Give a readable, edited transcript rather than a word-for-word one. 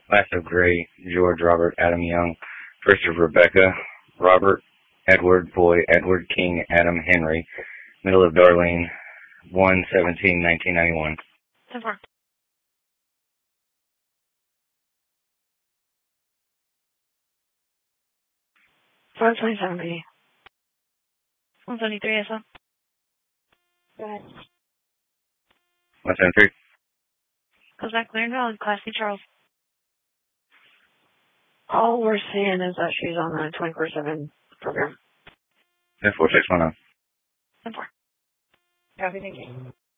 Last of Gray, George Robert Adam Young. First of Rebecca, Robert Edward Boy, Edward King, Adam Henry. Middle of Darlene, 1/17/1991. 10-4. 527B. 173 SM. Go ahead. 173. Goes back clear and valid. Class C Charles. All we're seeing is that she's on the 24/7 program. 10-4, 619. 10-4. Copy, thank you.